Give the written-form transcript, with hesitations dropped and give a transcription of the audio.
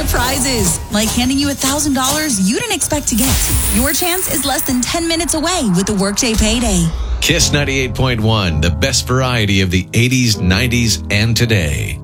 surprises, like handing you $1,000 you didn't expect to get. Your chance is less than 10 minutes away with the Workday Payday. Kiss 98.1, the best variety of the 80s, 90s, and today.